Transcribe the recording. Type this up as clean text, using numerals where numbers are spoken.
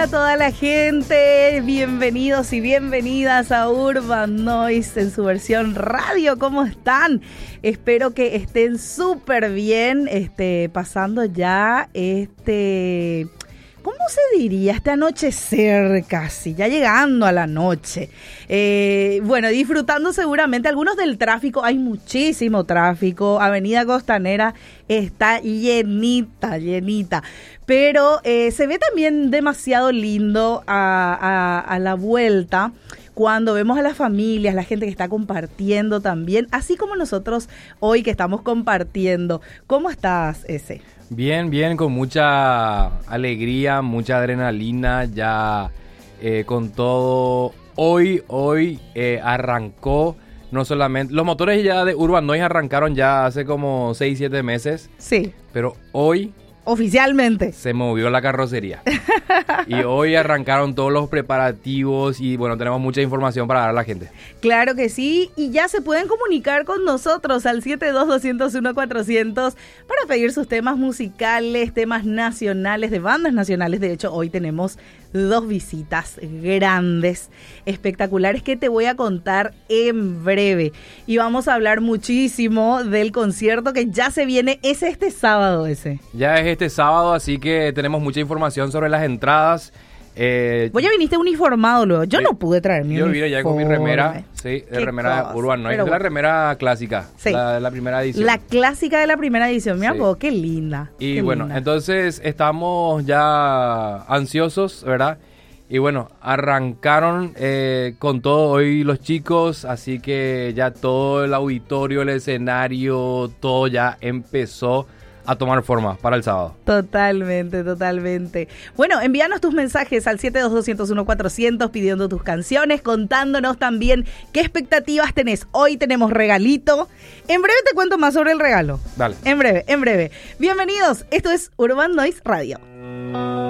Hola a toda la gente, bienvenidos y bienvenidas a Urban Noise en su versión radio. ¿Cómo están? Espero que estén súper bien, pasando ya ¿cómo se diría? Este anochecer casi, ya llegando a la noche. Bueno, disfrutando seguramente algunos del tráfico. Hay muchísimo tráfico. Avenida Costanera está llenita. Pero se ve también demasiado lindo a la vuelta cuando vemos a las familias, la gente que está compartiendo también, así como nosotros hoy que estamos compartiendo. ¿Cómo estás, Ese? Bien, con mucha alegría, mucha adrenalina, ya con todo. Hoy arrancó, no solamente, los motores ya de Urban Noise arrancaron ya hace como 6-7 meses. Sí. Pero hoy oficialmente se movió la carrocería. Y hoy arrancaron todos los preparativos y bueno, tenemos mucha información para dar a la gente. Claro que sí, y ya se pueden comunicar con nosotros al 72-201-400 para pedir sus temas musicales, temas nacionales, de bandas nacionales. De hecho, hoy tenemos 2 visitas grandes, espectaculares, que te voy a contar en breve. Y vamos a hablar muchísimo del concierto que ya se viene. Es este sábado, Ese. Ya es este sábado, así que tenemos mucha información sobre las entradas. Vos ya viniste uniformado luego. Yo no pude traer mi uniforme. Yo vine ya con mi remera, sí, de remera de Urban Noise, de la remera clásica, sí, la de la primera edición. La clásica de la primera edición, mira, sí. Qué linda. Y qué bueno, linda. Entonces estamos ya ansiosos, ¿verdad? Y bueno, arrancaron con todo hoy los chicos, así que ya todo el auditorio, el escenario, todo ya empezó a tomar forma para el sábado. Totalmente. Bueno, envíanos tus mensajes al 72-201-400 pidiendo tus canciones, contándonos también qué expectativas tenés. Hoy tenemos regalito. En breve te cuento más sobre el regalo. Dale. En breve. Bienvenidos, esto es Urban Noise Radio.